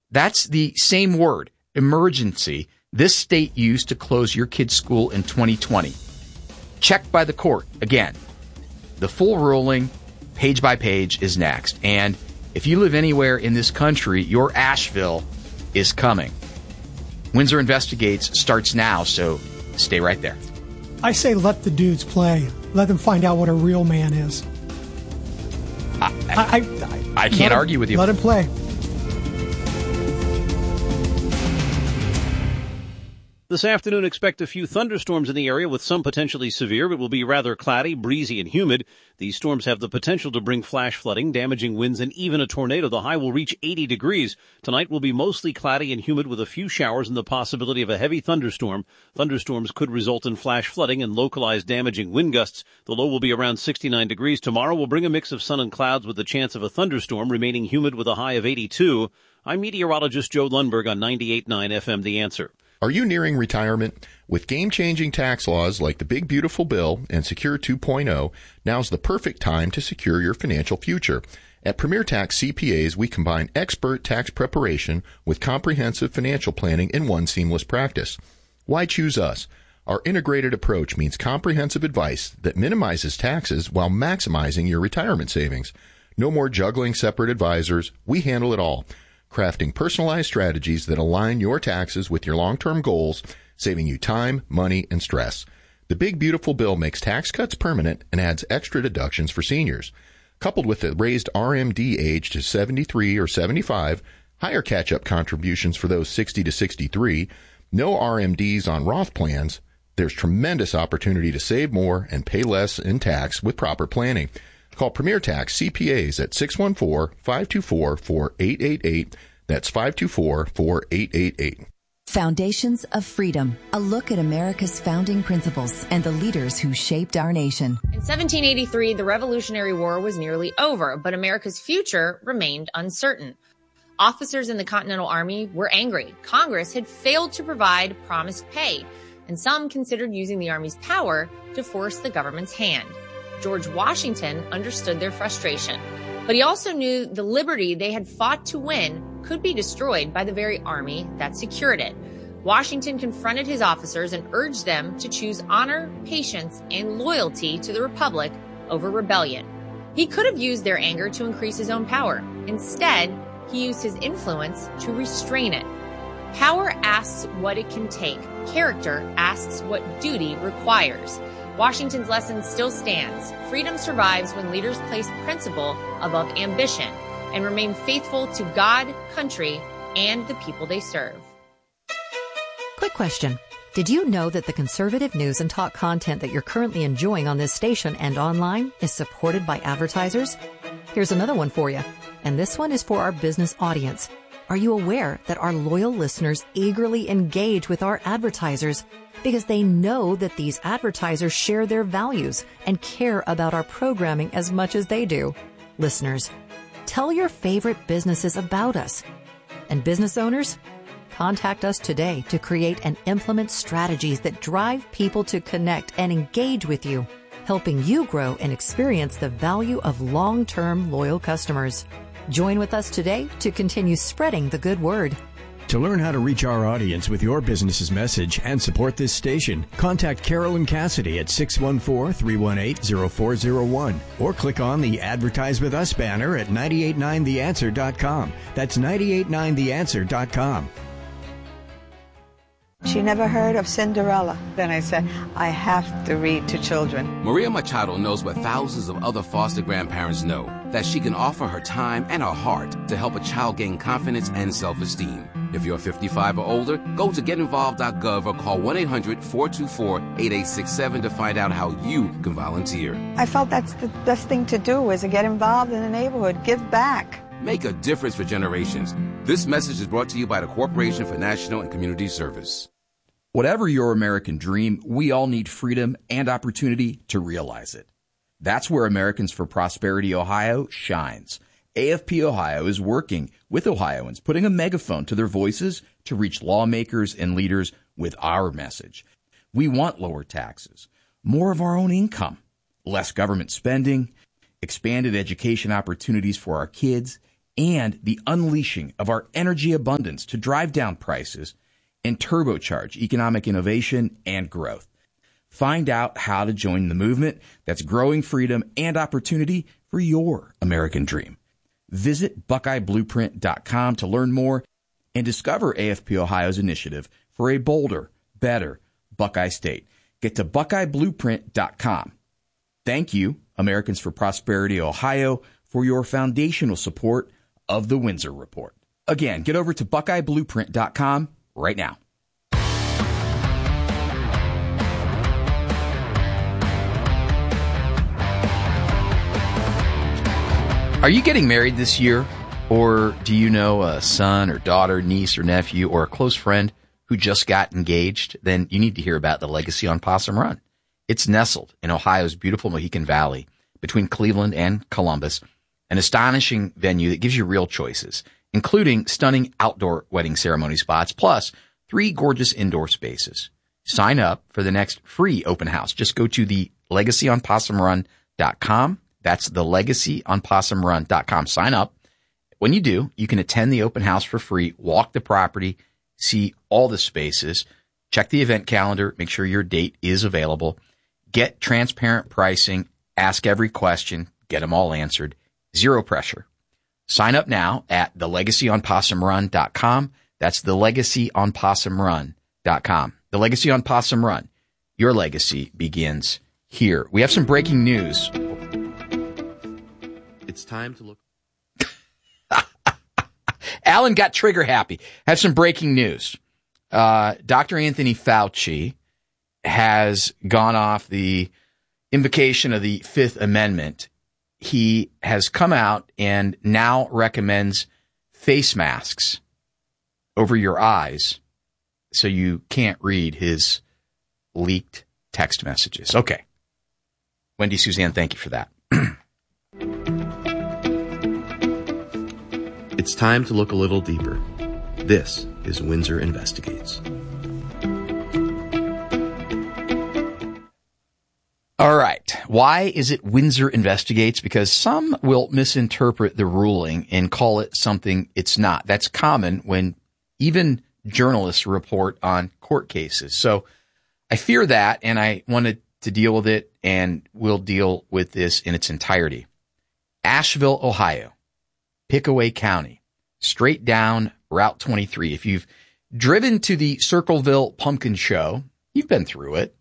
That's the same word, emergency, this state used to close your kid's school in 2020. Checked by the court. Again, the full ruling, page by page, is next. And if you live anywhere in this country, your Asheville is coming. Windsor Investigates starts now, so stay right there. I say let the dudes play. Let them find out what a real man is. I can't argue with you. Let him play. This afternoon, expect a few thunderstorms in the area with some potentially severe. It will be rather cloudy, breezy, and humid. These storms have the potential to bring flash flooding, damaging winds, and even a tornado. The high will reach 80 degrees. Tonight will be mostly cloudy and humid with a few showers and the possibility of a heavy thunderstorm. Thunderstorms could result in flash flooding and localized damaging wind gusts. The low will be around 69 degrees. Tomorrow will bring a mix of sun and clouds with the chance of a thunderstorm, remaining humid with a high of 82. I'm meteorologist Joe Lundberg on 98.9 FM The Answer. Are you nearing retirement? With game-changing tax laws like the Big Beautiful Bill and Secure 2.0, now's the perfect time to secure your financial future. At Premier Tax CPAs, we combine expert tax preparation with comprehensive financial planning in one seamless practice. Why choose us? Our integrated approach means comprehensive advice that minimizes taxes while maximizing your retirement savings. No more juggling separate advisors. We handle it all, crafting personalized strategies that align your taxes with your long-term goals, saving you time, money, and stress. The Big Beautiful Bill makes tax cuts permanent and adds extra deductions for seniors. Coupled with the raised RMD age to 73 or 75, higher catch-up contributions for those 60 to 63, no RMDs on Roth plans, there's tremendous opportunity to save more and pay less in tax with proper planning. Call Premier Tax CPAs at 614-524-4888. That's 524-4888. Foundations of Freedom, a look at America's founding principles and the leaders who shaped our nation. In 1783, the Revolutionary War was nearly over, but America's future remained uncertain. Officers in the Continental Army were angry. Congress had failed to provide promised pay, and some considered using the Army's power to force the government's hand. George Washington understood their frustration, but he also knew the liberty they had fought to win could be destroyed by the very army that secured it. Washington confronted his officers and urged them to choose honor, patience, and loyalty to the Republic over rebellion. He could have used their anger to increase his own power. Instead, he used his influence to restrain it. Power asks what it can take. Character asks what duty requires. Washington's lesson still stands. Freedom survives when leaders place principle above ambition and remain faithful to God, country, and the people they serve. Quick question. Did you know that the conservative news and talk content that you're currently enjoying on this station and online is supported by advertisers? Here's another one for you. And this one is for our business audience. Are you aware that our loyal listeners eagerly engage with our advertisers because they know that these advertisers share their values and care about our programming as much as they do? Listeners, tell your favorite businesses about us. And business owners, contact us today to create and implement strategies that drive people to connect and engage with you, helping you grow and experience the value of long-term loyal customers. Join with us today to continue spreading the good word. To learn how to reach our audience with your business's message and support this station, contact Carolyn Cassidy at 614-318-0401 or click on the Advertise With Us banner at 989theanswer.com. That's 989theanswer.com. She never heard of Cinderella. Then I said, I have to read to children. Maria Machado knows what thousands of other foster grandparents know, that she can offer her time and her heart to help a child gain confidence and self-esteem. If you're 55 or older, go to getinvolved.gov or call 1-800-424-8867 to find out how you can volunteer. I felt that's the best thing to do, is to get involved in the neighborhood, give back. Make a difference for generations. This message is brought to you by the Corporation for National and Community Service. Whatever your American dream, we all need freedom and opportunity to realize it. That's where Americans for Prosperity Ohio shines. AFP Ohio is working with Ohioans, putting a megaphone to their voices to reach lawmakers and leaders with our message. We want lower taxes, more of our own income, less government spending, expanded education opportunities for our kids, and the unleashing of our energy abundance to drive down prices and turbocharge economic innovation and growth. Find out how to join the movement that's growing freedom and opportunity for your American dream. Visit BuckeyeBlueprint.com to learn more and discover AFP Ohio's initiative for a bolder, better Buckeye State. Get to BuckeyeBlueprint.com. Thank you, Americans for Prosperity Ohio, for your foundational support of the Windsor Report. Again, get over to BuckeyeBlueprint.com right now. Are you getting married this year? Or do you know a son or daughter, niece or nephew, or a close friend who just got engaged? Then you need to hear about the Legacy on Possum Run. It's nestled in Ohio's beautiful Mohican Valley between Cleveland and Columbus, an astonishing venue that gives you real choices, including stunning outdoor wedding ceremony spots, plus 3 gorgeous indoor spaces. Sign up for the next free open house. Just go to the LegacyOnPossumRun.com. That's the LegacyOnPossumRun.com. Sign up. When you do, you can attend the open house for free, walk the property, see all the spaces, check the event calendar, make sure your date is available, get transparent pricing, ask every question, get them all answered. Zero pressure. Sign up now at TheLegacyOnPossumRun.com. That's TheLegacyOnPossumRun.com. The Legacy on Possum Run. Your legacy begins here. We have some breaking news. It's time to look. Alan got trigger happy. Have some breaking news. Dr. Anthony Fauci has gone off the invocation of the Fifth Amendment. He has come out and now recommends face masks over your eyes so you can't read his leaked text messages. Okay. Wendy Suzanne, thank you for that. It's time to look a little deeper. This is Windsor Investigates. All right. Why is it Windsor Investigates? Because some will misinterpret the ruling and call it something it's not. That's common when even journalists report on court cases. So I fear that, and I wanted to deal with it, and we'll deal with this in its entirety. Asheville, Ohio, Pickaway County, straight down Route 23. If you've driven to the Circleville Pumpkin Show, you've been through it.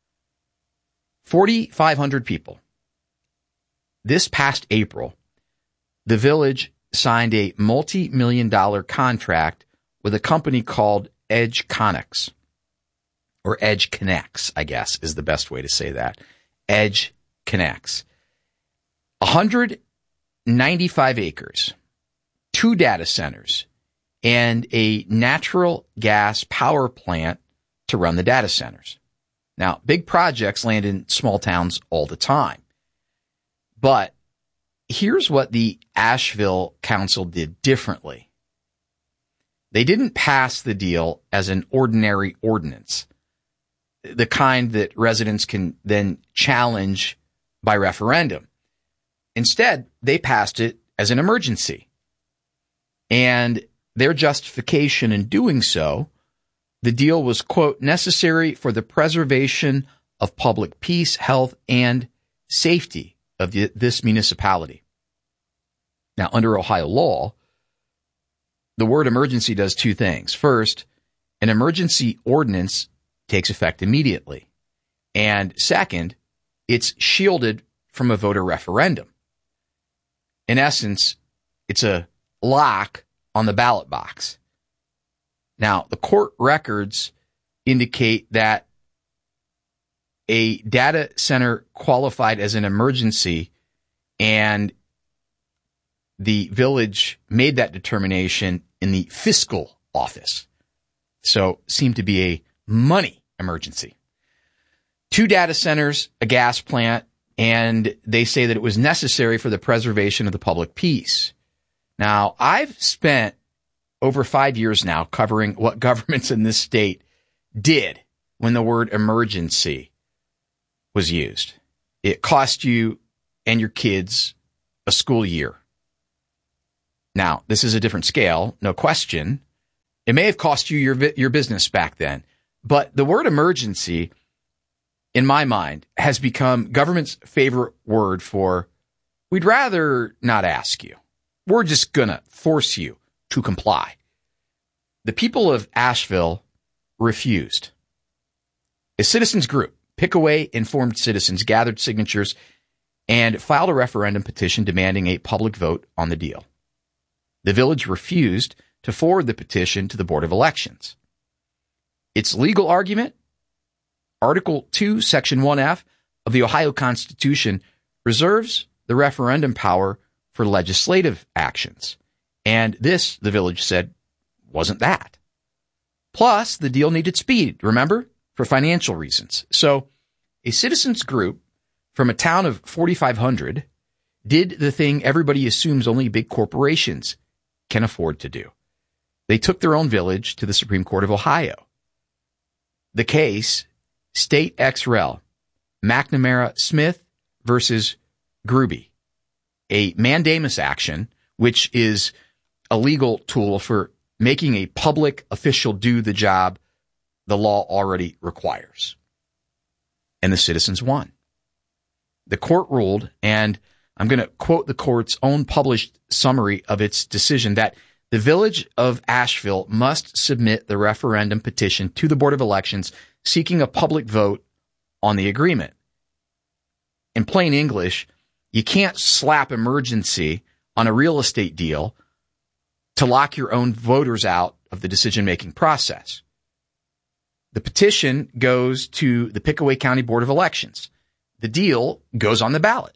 4,500 people. This past April, the village signed a multi-million-dollar contract with a company called Edge Connects, or Edge Connects, I guess is the best way to say that. Edge Connects. 195 acres, 2 data centers, and a natural gas power plant to run the data centers. Now, big projects land in small towns all the time. But here's what the Asheville Council did differently. They didn't pass the deal as an ordinary ordinance, the kind that residents can then challenge by referendum. Instead, they passed it as an emergency. And their justification in doing so, the deal was, quote, necessary for the preservation of public peace, health, and safety of this municipality. Now, under Ohio law, the word emergency does 2 things. First, an emergency ordinance takes effect immediately. And second, it's shielded from a voter referendum. In essence, it's a lock on the ballot box. Now, the court records indicate that a data center qualified as an emergency, and the village made that determination in the fiscal office. So, seemed to be a money emergency. 2 data centers, a gas plant, and they say that it was necessary for the preservation of the public peace. Now, I've spent over 5 years now covering what governments in this state did when the word emergency was used. It cost you and your kids a school year. Now, this is a different scale, no question. It may have cost you your business back then, but the word emergency, in my mind, has become government's favorite word for, we'd rather not ask you. We're just going to force you to comply. The people of Asheville refused. A citizens group, Pickaway Informed Citizens, gathered signatures and filed a referendum petition demanding a public vote on the deal. The village refused to forward the petition to the Board of Elections. Its legal argument, Article 2, Section 1F of the Ohio Constitution, reserves the referendum power for legislative actions. And this, the village said, wasn't that. Plus, the deal needed speed, remember, for financial reasons. So a citizens group from a town of 4,500 did the thing everybody assumes only big corporations can afford to do. They took their own village to the Supreme Court of Ohio. The case, State ex rel. McNamara Smith versus Gruby, a mandamus action, which is a legal tool for making a public official do the job the law already requires. And the citizens won. The court ruled, and I'm going to quote the court's own published summary of its decision, that the village of Asheville must submit the referendum petition to the Board of Elections seeking a public vote on the agreement. In plain English, you can't slap emergency on a real estate deal to lock your own voters out of the decision-making process. The petition goes to the Pickaway County Board of Elections. The deal goes on the ballot.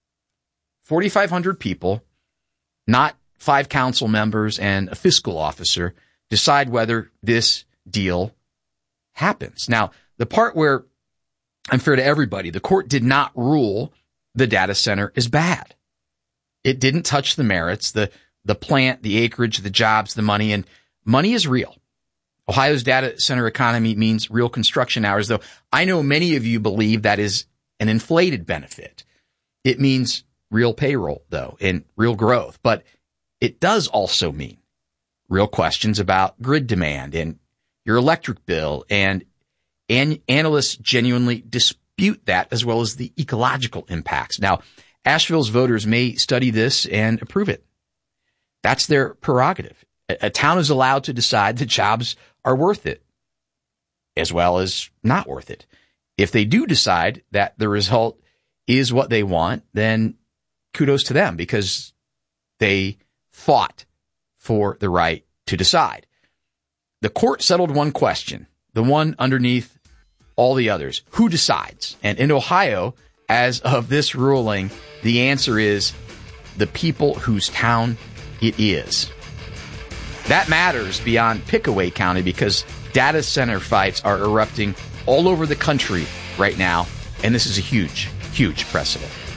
4,500 people, not 5 council members and a fiscal officer, decide whether this deal happens. Now, the part where I'm fair to everybody, the court did not rule the data center is bad. It didn't touch the merits, the plant, the acreage, the jobs, the money, and money is real. Ohio's data center economy means real construction hours, though I know many of you believe that is an inflated benefit. It means real payroll, though, and real growth. But it does also mean real questions about grid demand and your electric bill, and analysts genuinely dispute that, as well as the ecological impacts. Now, Asheville's voters may study this and approve it. That's their prerogative. A town is allowed to decide the jobs are worth it, as well as not worth it. If they do decide that the result is what they want, then kudos to them, because they fought for the right to decide. The court settled one question, the one underneath all the others. Who decides? And in Ohio, as of this ruling, the answer is the people whose town it is. That matters beyond Pickaway County, because data center fights are erupting all over the country right now, and this is a huge, huge precedent.